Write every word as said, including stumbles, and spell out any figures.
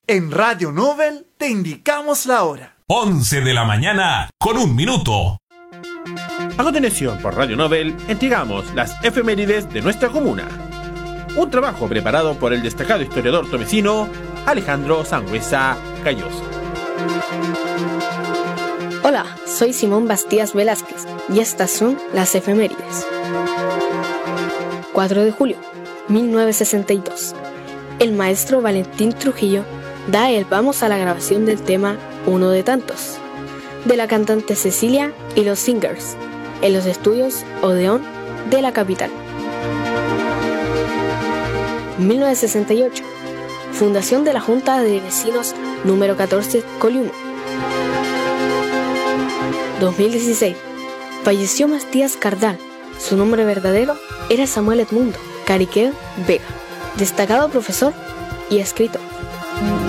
En Radio Nobel te indicamos la hora. once de la mañana con un minuto. A continuación, por Radio Nobel, entregamos las efemérides de nuestra comuna. Un trabajo preparado por el destacado historiador tomecino Alejandro Sangüesa Calloso. Hola, soy Simón Bastías Velázquez y estas son las efemérides. cuatro de julio, mil novecientos sesenta y dos. El maestro Valentín Trujillo da el vamos a la grabación del tema Uno de tantos, de la cantante Cecilia y los Singers, en los estudios Odeón de la capital. mil novecientos sesenta y ocho. Fundación de la Junta de Vecinos número catorce Coliumo. dos mil dieciséis. Falleció Matías Cardal. Su nombre verdadero era Samuel Edmundo Cariqueo Vega, destacado profesor y escritor.